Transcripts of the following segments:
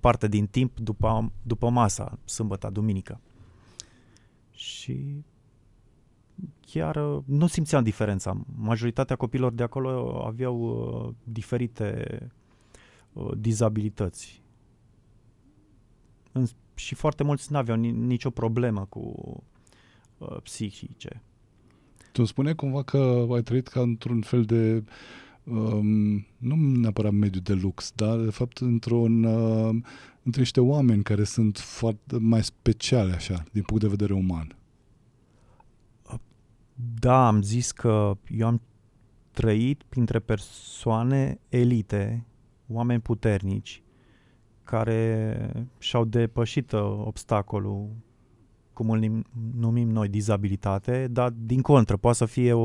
parte din timp după masa, sâmbătă, duminică. Și chiar nu simțeam diferența. Majoritatea copiilor de acolo aveau diferite dizabilități. Și foarte mulți n-aveau nicio problemă cu psihice. Tu spune cumva că ai trăit ca într-un fel de, nu neapărat mediu de lux, dar de fapt între niște oameni care sunt foarte mai speciale așa, din punct de vedere uman. Da, am zis că eu am trăit printre persoane elite, oameni puternici, care și-au depășit obstacolul, cum îl numim noi, dizabilitate, dar din contră, poate să fie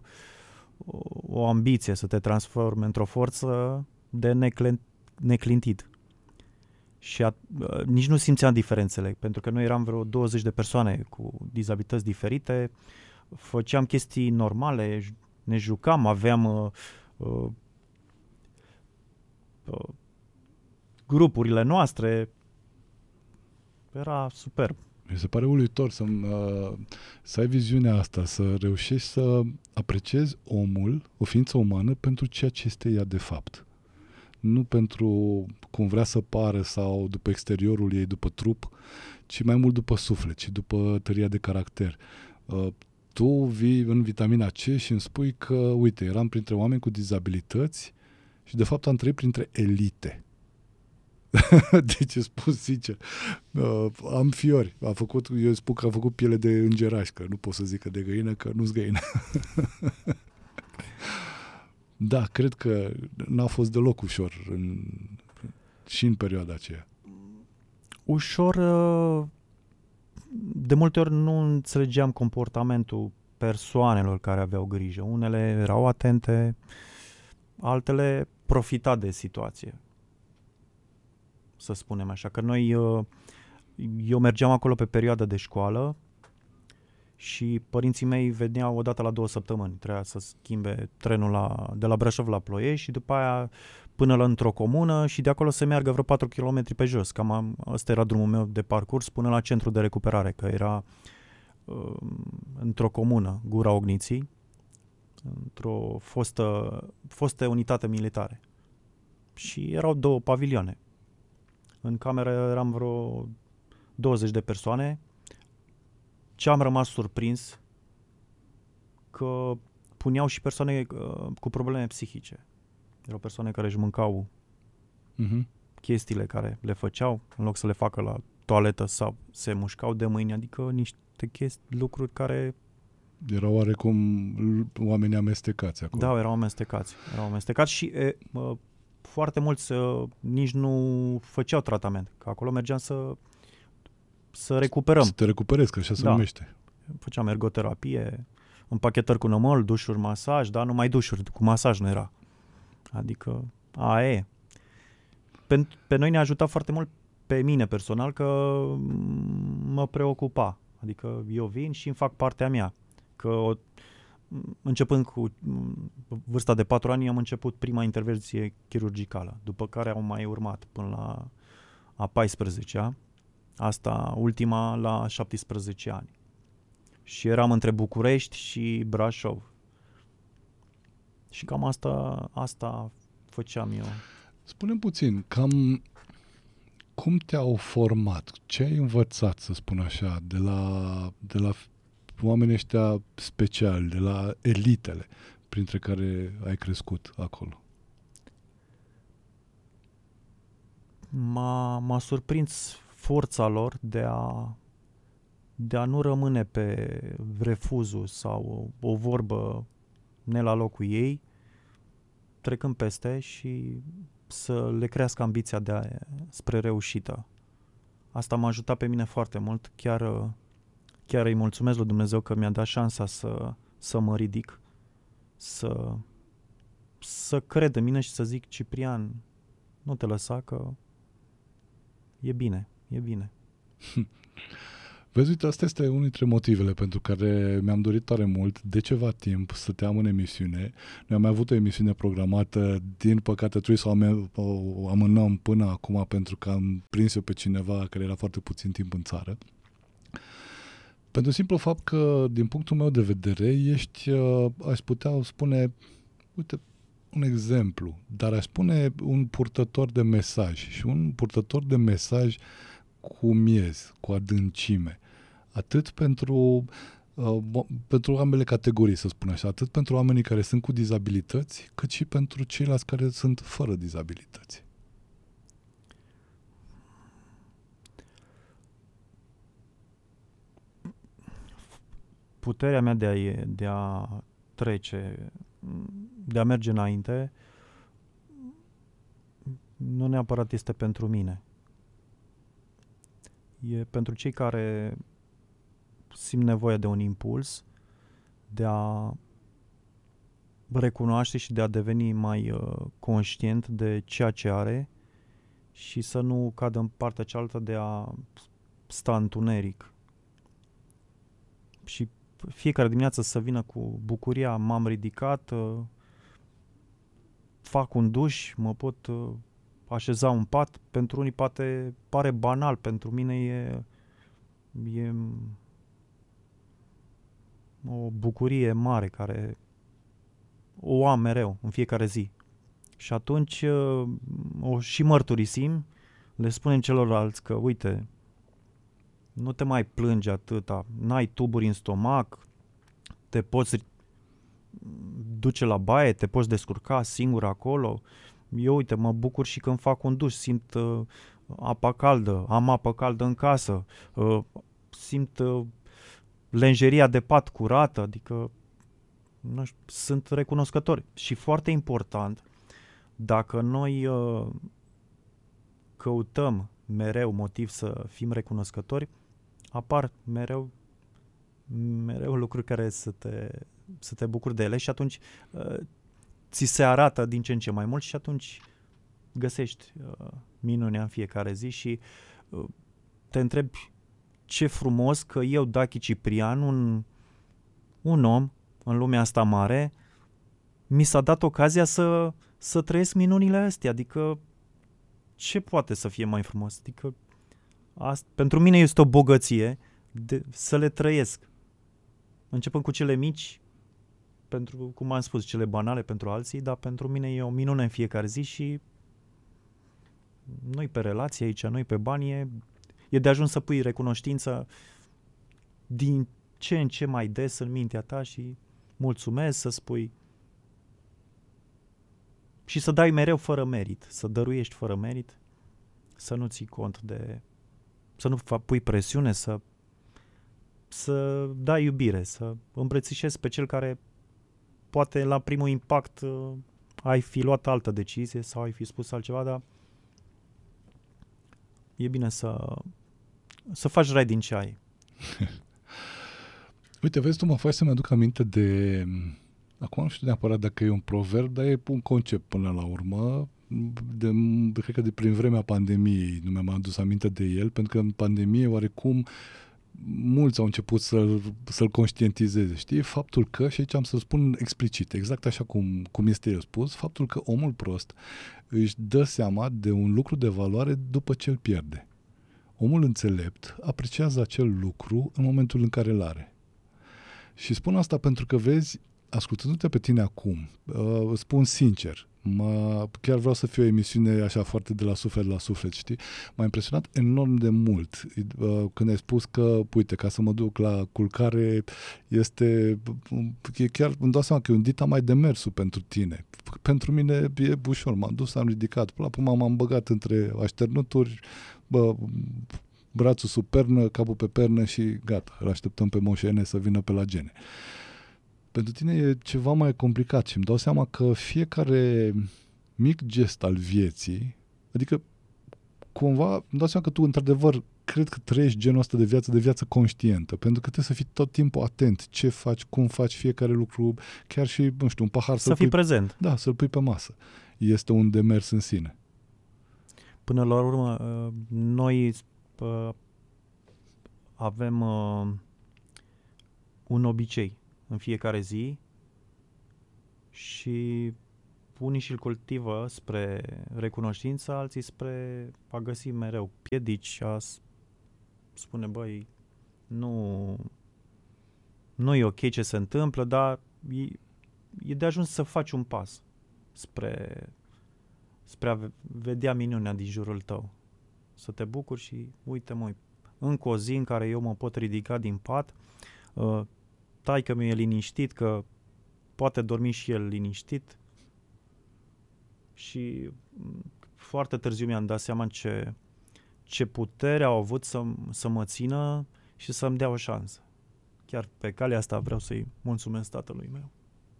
o ambiție să te transforme într-o forță de neclintit. Și nici nu simțeam diferențele, pentru că noi eram vreo 20 de persoane cu dizabilități diferite, făceam chestii normale, ne jucam, aveam grupurile noastre, era superb. Mi se pare uluitor să ai viziunea asta, să reușești să apreciezi omul, o ființă umană, pentru ceea ce este ea de fapt. Nu pentru cum vrea să pară sau după exteriorul ei, după trup, ci mai mult după suflet și după tăria de caracter. Tu vii în vitamina C și îmi spui că, uite, eram printre oameni cu dizabilități și de fapt am trăit printre elite. Deci îți spun sincer, am fiori. Eu spun că am făcut piele de îngeraș, că nu pot să zic că de găină, că nu-s găină. Da, cred că n-a fost deloc ușor și în perioada aceea. Ușor, de multe ori nu înțelegeam comportamentul persoanelor care aveau grijă. Unele erau atente, altele profita de situație, să spunem așa. Că eu mergeam acolo pe perioada de școală și părinții mei veneau o dată la 2 săptămâni. Trebuia să schimbe trenul de la Brașov la Ploiești și după aia până într-o comună și de acolo să meargă vreo 4 km pe jos. Cam ăsta era drumul meu de parcurs până la centru de recuperare, că era într-o comună, Gura Ogniții, într-o fostă unitate militare. Și erau 2 pavilioane. În cameră eram vreo 20 de persoane. Ce am rămas surprins că puneau și persoane cu probleme psihice. Erau persoane care își mâncau chestiile care le făceau, în loc să le facă la toaletă sau se mușcau de mâini, adică niște lucruri care... Erau oarecum oameni amestecați acolo. Da, erau amestecați și foarte mulți nici nu făceau tratament, că acolo mergeam să recuperăm. Să te recuperezi, că așa se numește. Făceam ergoterapie, împachetări cu nămol, dușuri, masaj, dar numai dușuri, cu masaj nu era. Adică, aia e. Pe noi ne-a ajutat foarte mult, pe mine personal, că mă preocupa. Adică eu vin și îmi fac partea mea. Că începând cu vârsta de 4 ani am început prima intervenție chirurgicală, după care au mai urmat până la a 14-a, asta ultima la 17 ani. Și eram între București și Brașov. Și cam asta făceam eu. Spune-mi puțin, cam cum te-au format? Ce ai învățat, să spun așa, de la oamenii ăștia speciali, de la elitele printre care ai crescut acolo? M-a surprins forța lor de a nu rămâne pe refuzul sau o vorbă ne la locul ei, trecând peste și să le crească ambiția spre reușită. Asta m-a ajutat pe mine foarte mult. Chiar îi mulțumesc lui Dumnezeu că mi-a dat șansa să mă ridic, să cred în mine și să zic: Ciprian, nu te lăsa, că e bine. Vezi, uite, asta este unul dintre motivele pentru care mi-am dorit tare mult de ceva timp să te am în emisiune. Noi am mai avut o emisiune programată, din păcate trebuie să o amânăm până acum pentru că am prins eu pe cineva care era foarte puțin timp în țară. Pentru simplu fapt că, din punctul meu de vedere, ești, aș putea spune, uite, un exemplu, dar aș spune un purtător de mesaj și un purtător de mesaj cu miez, cu adâncime. Atât pentru ambele categorii, să spun așa, atât pentru oamenii care sunt cu dizabilități, cât și pentru ceilalți care sunt fără dizabilități. Puterea mea de a trece, de a merge înainte, nu neapărat este pentru mine. E pentru cei care simt nevoie de un impuls, de a recunoaște și de a deveni mai conștient de ceea ce are și să nu cadă în partea cealaltă de a sta întuneric. Și fiecare dimineață să vină cu bucuria, m-am ridicat, fac un duș, mă pot așeza un pat. Pentru unii poate pare banal, pentru mine e o bucurie mare care o am mereu, în fiecare zi. Și atunci o și mărturisim, le spunem celorlalți că, uite, nu te mai plângi atâta, n-ai tuburi în stomac, te poți duce la baie, te poți descurca singur acolo. Eu, uite, mă bucur și când fac un duș, simt apa caldă, am apă caldă în casă, simt lenjeria de pat curată, adică nu știu, sunt recunoscători. Și foarte important, dacă noi căutăm mereu motiv să fim recunoscători, apar mereu lucruri care să te bucuri de ele și atunci ți se arată din ce în ce mai mult și atunci găsești minunea în fiecare zi și te întrebi ce frumos că eu, Dachi Ciprian, un om în lumea asta mare, mi s-a dat ocazia să trăiesc minunile astea, adică ce poate să fie mai frumos? Adică pentru mine este o bogăție să le trăiesc. Începând cu cele mici, pentru, cum am spus, cele banale pentru alții, dar pentru mine e o minune în fiecare zi și nu-i pe relație aici, nu-i pe bani, e de ajuns să pui recunoștință din ce în ce mai des în mintea ta și mulțumesc, să spui și să dai mereu fără merit, să dăruiești fără merit, să nu ții cont să nu pui presiune, să dai iubire, să îmbrățișezi pe cel care poate la primul impact ai fi luat altă decizie sau ai fi spus altceva, dar e bine să faci rai din ce ai. Uite, vezi, tu mă faci să-mi aduc aminte de... Acum nu știu neapărat dacă e un proverb, dar e un concept până la urmă. Cred că de prin vremea pandemiei nu mi-am adus aminte de el, pentru că în pandemie oarecum mulți au început să-l conștientizeze, știi? Faptul că, și aici am să spun explicit, exact așa cum este el spus, faptul că omul prost își dă seama de un lucru de valoare după ce îl pierde. Omul înțelept apreciază acel lucru în momentul în care îl are. Și spun asta pentru că, vezi, ascultându-te pe tine acum, spun sincer, chiar vreau să fie o emisiune așa foarte de la suflet, știi? M-a impresionat enorm de mult când ai spus că, uite, ca să mă duc la culcare chiar îmi dau seama că e un dita mai de mersul pentru tine. Pentru mine e ușor, m-am dus, am ridicat, până la urmă m-am băgat între așternuturi, brațul sub pernă, capul pe pernă și gata, îl așteptăm pe Moșene să vină pe la gene. Pentru tine e ceva mai complicat și îmi dau seama că fiecare mic gest al vieții, adică cumva îmi dau seama că tu într-adevăr cred că trăiești genul ăsta de viață conștientă, pentru că trebuie să fii tot timpul atent ce faci, cum faci fiecare lucru, chiar și, nu știu, un pahar să fii prezent. Da, să-l pui pe masă. Este un demers în sine. Până la urmă, noi avem un obicei în fiecare zi și unii și-l cultivă spre recunoștință, alții spre a găsi mereu piedici, spune, băi, nu e ok ce se întâmplă, dar e de ajuns să faci un pas spre a vedea minunea din jurul tău. Să te bucuri și uite-mă, încă o zi în care eu mă pot ridica din pat, taică-miu e liniștit, că poate dormi și el liniștit și foarte târziu mi-am dat seama ce putere au avut să mă țină și să-mi dea o șansă. Chiar pe calea asta vreau să-i mulțumesc tatălui meu.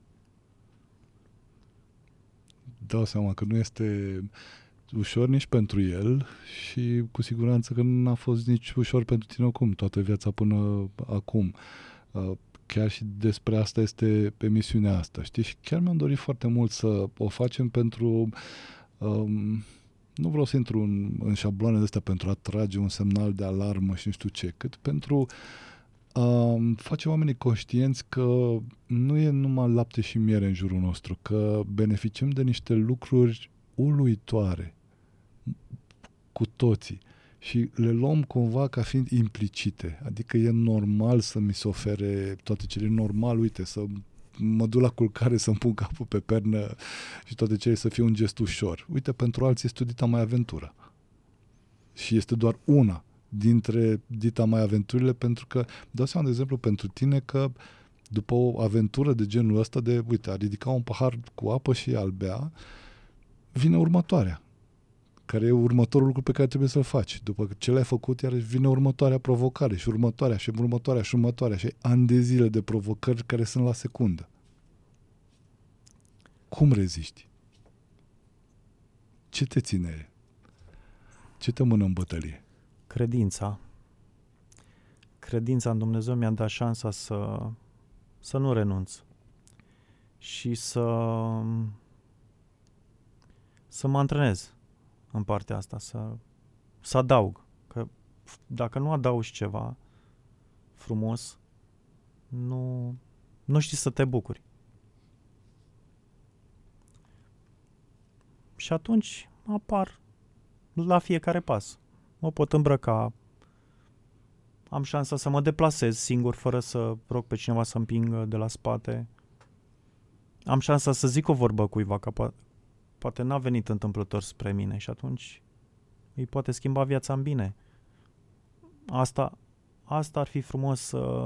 Dau seama că nu este ușor nici pentru el și cu siguranță că nu a fost nici ușor pentru tine acum, toată viața până acum. Chiar și despre asta este emisiunea asta, știi? Și chiar mi-am dorit foarte mult să o facem pentru... nu vreau să intru în șabloane de astea pentru a trage un semnal de alarmă și nu știu ce, cât pentru a face oamenii conștienți că nu e numai lapte și miere în jurul nostru, că beneficiem de niște lucruri uluitoare cu toții și le luăm cumva ca fiind implicite. Adică e normal să mi se ofere toate cele, normal, uite, să mă duc la culcare, să-mi pun capul pe pernă și toate cele să fie un gest ușor. Uite, pentru alții este o dita mai aventură. Și este doar una dintre dita mai aventurile, pentru că dau seama, de exemplu, pentru tine că după o aventură de genul ăsta de, uite, a ridica un pahar cu apă și a-l bea, vine următoarea, care e următorul lucru pe care trebuie să-l faci. După ce l-ai făcut, iar vine următoarea provocare și următoarea și următoarea și următoarea și ani de zile de provocări care sunt la secundă. Cum reziști? Ce te ține? Ce te mână în bătălie? Credința. Credința în Dumnezeu mi-a dat șansa să nu renunț și să mă antrenez în partea asta, să adaug. Că dacă nu adaugi ceva frumos, nu știi să te bucuri. Și atunci apar la fiecare pas. Mă pot îmbrăca, am șansa să mă deplasez singur fără să rog pe cineva să împingă de la spate. Am șansa să zic o vorbă cuiva, că poate n-a venit întâmplător spre mine și atunci îi poate schimba viața în bine. Asta ar fi frumos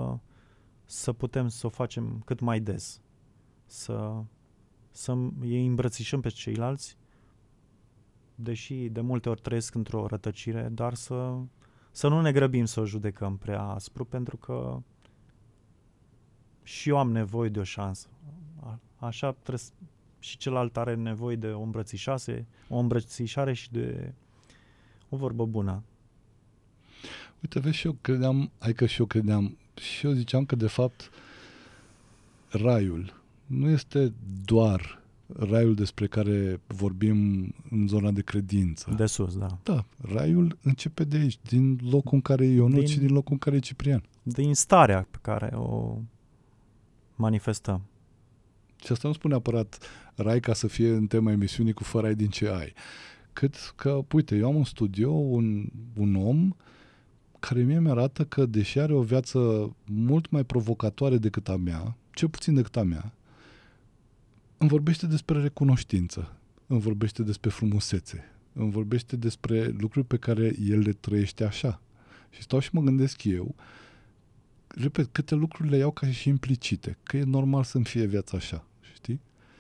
să putem să o facem cât mai des. Să îi îmbrățișăm pe ceilalți, deși de multe ori trăiesc într-o rătăcire, dar să nu ne grăbim să o judecăm prea aspru, pentru că și eu am nevoie de o șansă. Așa trebuie, și celălalt are nevoie de o îmbrățișare și de o vorbă bună. Uite, vezi, și eu credeam, și eu ziceam că de fapt raiul nu este doar raiul despre care vorbim în zona de credință. De sus, da. Da, raiul începe de aici, din locul în care e Ionut și din locul în care e Ciprian. Din starea pe care o manifestăm. Și asta nu spune neapărat rai ca să fie în tema emisiunii cu fără ai din ce ai. Cât că, uite, eu am în studio un om care mie mi-arată că, deși are o viață mult mai provocatoare decât a mea, cel puțin decât a mea, îmi vorbește despre recunoștință, îmi vorbește despre frumusețe, îmi vorbește despre lucruri pe care el le trăiește așa. Și stau și mă gândesc eu, repet, câte lucruri le iau ca și implicite, că e normal să-mi fie viața așa, știi?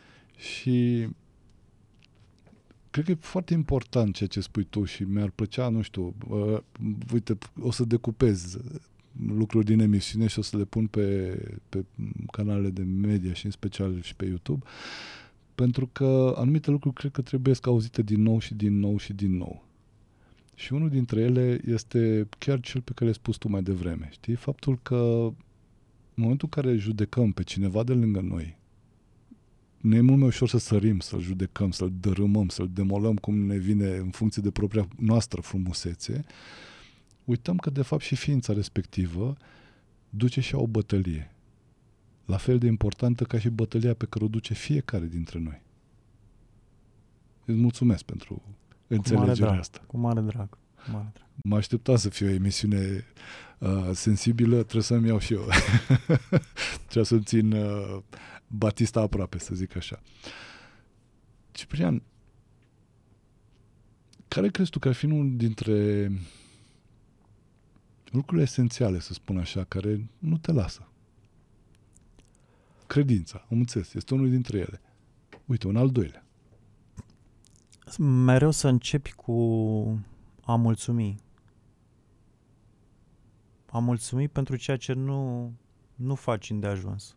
Și cred că e foarte important ceea ce spui tu și mi-ar plăcea, nu știu, uite, o să decupez lucruri din emisiune și o să le pun pe canalele de media și în special și pe YouTube, pentru că anumite lucruri cred că trebuie să auzite din nou și din nou și din nou. Și unul dintre ele este chiar cel pe care l-ai spus tu mai devreme, știi? Faptul că în momentul în care judecăm pe cineva de lângă noi, ne e mult mai ușor să sărim, să-l judecăm, să-l dărâmăm, să-l demolăm cum ne vine în funcție de propria noastră frumusețe, uităm că de fapt și ființa respectivă duce și o bătălie. La fel de importantă ca și bătălia pe care o duce fiecare dintre noi. Îți mulțumesc pentru înțelegerea asta. Cu mare drag. Mă așteptam să fie o emisiune sensibilă, trebuie să-mi iau și eu. Trebuie să-mi țin Batista aproape, să zic așa. Ciprian, care crezi tu că ar fi unul dintre lucrurile esențiale, să spun așa, care nu te lasă? Credința, am înțeles, este unul dintre ele. Uite, un al doilea. Mereu să începi cu a mulțumi. A mulțumi pentru ceea ce nu faci îndeajuns.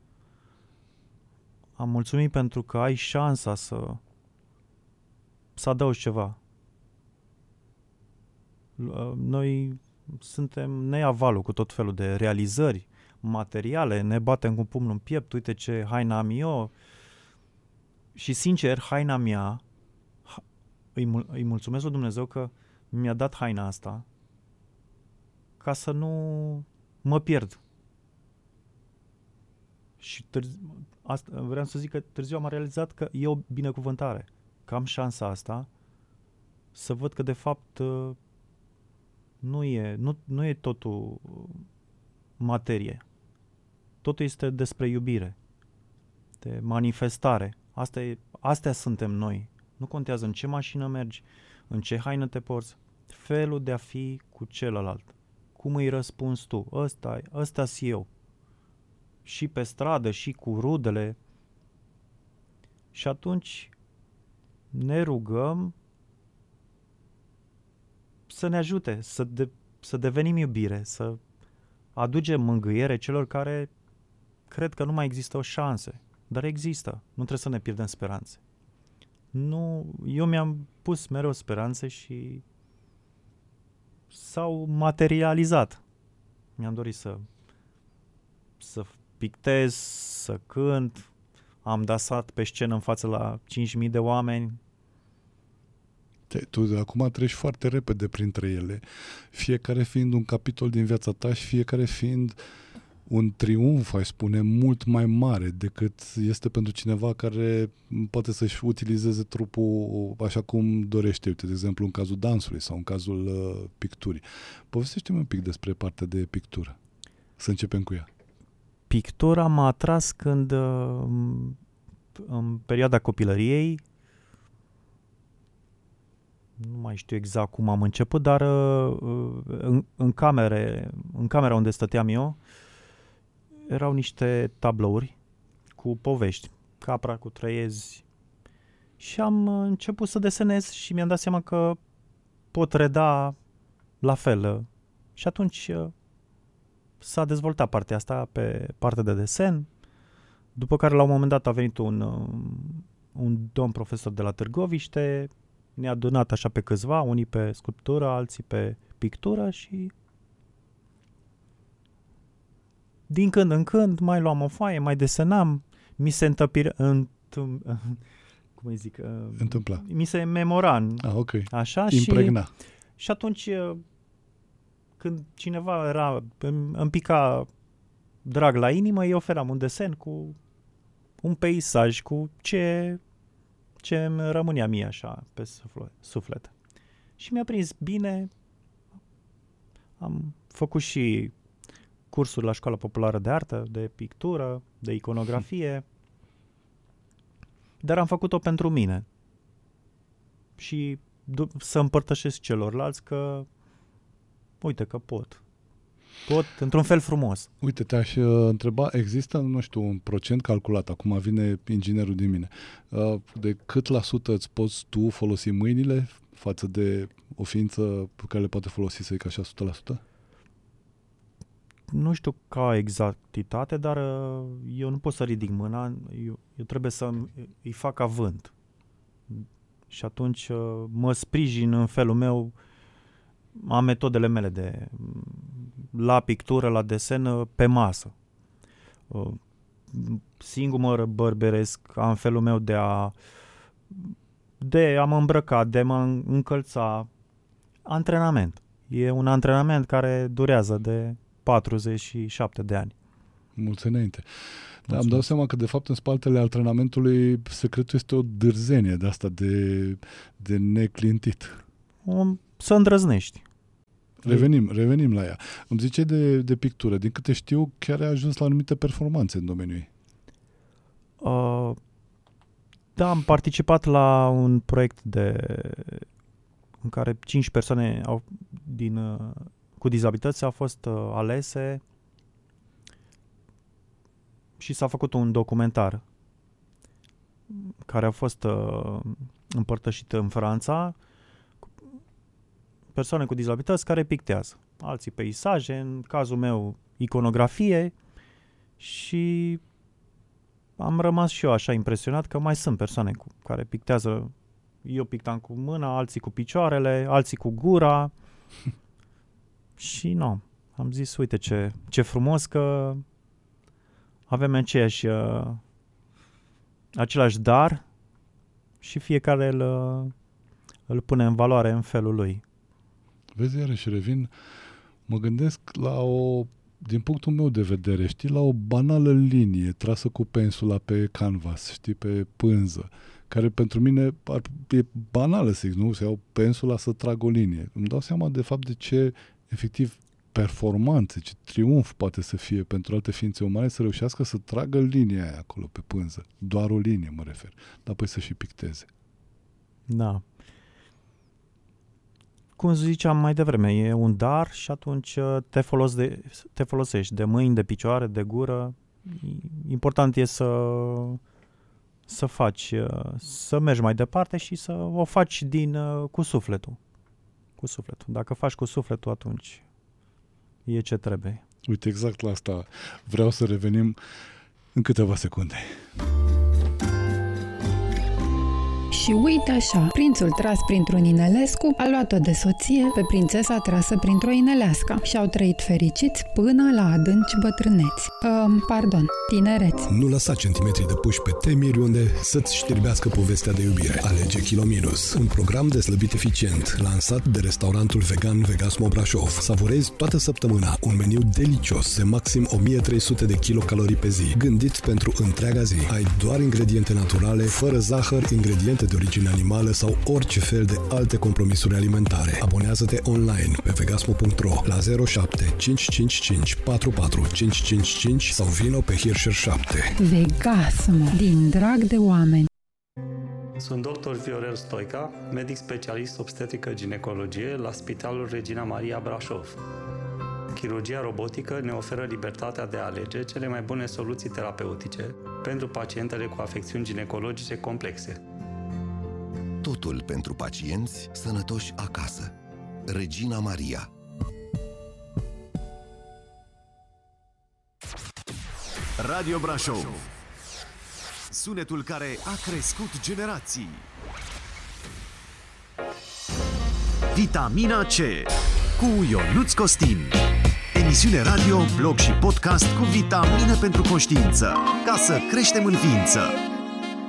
A mulțumi pentru că ai șansa să adaugi ceva. Noi ne ia valul cu tot felul de realizări materiale, ne batem cu pumnul în piept, uite ce haină am eu. Și sincer, haina mea, îi mulțumesc lui Dumnezeu că mi-a dat haina asta ca să nu mă pierd. Și vreau să zic că târziu am realizat că e o binecuvântare, că am șansa asta să văd că de fapt nu e totul materie. Totul este despre iubire, de manifestare. Astea suntem noi. Nu contează în ce mașină mergi, în ce haină te porți, felul de a fi cu celălalt. Cum îi răspunzi tu? Ăsta-s eu. Și pe stradă, și cu rudele. Și atunci ne rugăm să ne ajute, să devenim iubire, să aducem mângâiere celor care cred că nu mai există o șansă. Dar există. Nu trebuie să ne pierdem speranțe. Nu, eu mi-am pus mereu speranțe și s-au materializat. Mi-am dorit să pictez, să cânt, am dansat pe scenă în față la 5.000 de oameni. Tu acum treci foarte repede printre ele, fiecare fiind un capitol din viața ta și fiecare fiind un triumf, aș spune, mult mai mare decât este pentru cineva care poate să-și utilizeze trupul așa cum dorește, uite, de exemplu, în cazul dansului sau în cazul picturii. Povestește-mi un pic despre partea de pictură. Să începem cu ea. Pictura m-a atras când, în perioada copilăriei, nu mai știu exact cum am început, dar în camera unde stăteam eu, erau niște tablouri cu povești, Capra cu Trăiezi, și am început să desenez și mi-am dat seama că pot reda la fel. Și atunci s-a dezvoltat partea asta pe partea de desen, după care la un moment dat a venit un domn profesor de la Târgoviște, ne-a adunat așa pe câțiva, unii pe sculptură, alții pe pictură și din când în când mai luam o foaie, mai desenam, mi se întâmpla. Mi se memora. Ok. Așa, impregna. Și atunci când cineva îmi pica drag la inimă, îi oferam un desen cu un peisaj, cu ce îmi rămânea mie așa pe suflet. Și mi-a prins bine. Am făcut și cursuri la Școala Populară de Artă, de pictură, de iconografie, dar am făcut-o pentru mine. Și să împărtășesc celorlalți că uite că pot într-un fel frumos. Uite, te-aș întreba, există, nu știu, un procent calculat, acum vine inginerul din mine, de cât la sută îți poți tu folosi mâinile față de o ființă pe care le poate folosi, să zic așa, 100%? Nu știu ca exactitate, dar eu nu pot să ridic mâna, eu trebuie să îi fac avânt. Și atunci mă sprijin în felul meu, am metodele mele la pictură, la desen, pe masă. Singur mă bărberesc, am felul meu de a mă îmbrăca, de a mă încălța. Antrenament. E un antrenament care durează de 47 de ani. Mulți înainte. Da, îmi dau seama că, de fapt, în spatele antrenamentului secretul este o dârzenie de asta de neclintit. Să îndrăznești. Revenim la ea. Îmi ziceai de pictură. Din câte știu, chiar ai ajuns la anumite performanțe în domeniul ei. Da, am participat la un proiect în care 5 persoane cu dizabilități au fost alese și s-a făcut un documentar care a fost împărtășit în Franța, persoane cu dizabilități care pictează. Alții peisaje, în cazul meu iconografie, și am rămas și eu așa impresionat că mai sunt persoane care pictează. Eu pictam cu mâna, alții cu picioarele, alții cu gura. Și am zis, uite ce frumos că avem același dar și fiecare îl pune în valoare în felul lui. Vezi, iarăși revin, mă gândesc din punctul meu de vedere, la o banală linie trasă cu pensula pe canvas, pe pânză, care pentru mine e banală, nu? Să iau pensula să trag o linie. Îmi dau seama, de fapt, de ce, efectiv, performanțe, ce triumf poate să fie pentru alte ființe umane să reușească să tragă linia aia acolo pe pânză. Doar o linie, mă refer. Dar apoi să și picteze. Da. Cum ziceam mai devreme, e un dar și atunci te folosești de mâini, de picioare, de gură. Important e să faci, să mergi mai departe și să o faci cu sufletul. Cu sufletul. Dacă faci cu sufletul, atunci e ce trebuie. Uite, exact la asta vreau să revenim în câteva secunde. Și uite așa, prințul tras printr-un inelescu a luat-o de soție pe prințesa trasă printr-o inelească și au trăit fericiți până la adânci bătrâneți. Tinereți. Nu lăsa centimetri de puși pe temeri unde să-ți știrbească povestea de iubire. Alege Kilominus, un program de slăbit eficient, lansat de restaurantul vegan Vegasmo Brașov. Savurezi toată săptămâna un meniu delicios de maxim 1300 de kilocalorii pe zi, gândit pentru întreaga zi. Ai doar ingrediente naturale, fără zahăr, ingrediente de origine animală sau orice fel de alte compromisuri alimentare. Abonează-te online pe vegasmo.ro la 07 555 44 555 sau vino pe Hirscher 7. Vegasmo, din drag de oameni. Sunt dr. Viorel Stoica, medic specialist obstetrică-ginecologie la Spitalul Regina Maria Brașov. Chirurgia robotică ne oferă libertatea de a alege cele mai bune soluții terapeutice pentru pacientele cu afecțiuni ginecologice complexe. Totul pentru pacienți sănătoși acasă. Regina Maria. Radio Brașov. Sunetul care a crescut generații. Vitamina C cu Ionuț Costin. Emisiune radio, blog și podcast cu vitamine pentru conștiință, ca să creștem în ființă.